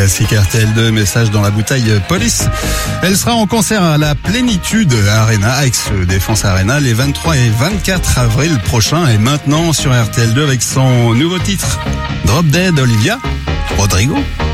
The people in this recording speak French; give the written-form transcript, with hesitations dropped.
classique RTL2, message dans la bouteille Police. Elle sera en concert à la Plénitude Arena, ex-Défense Arena, les 23 et 24 avril prochains. Et maintenant sur RTL2 avec son nouveau titre, Drop Dead, Olivia Rodrigo.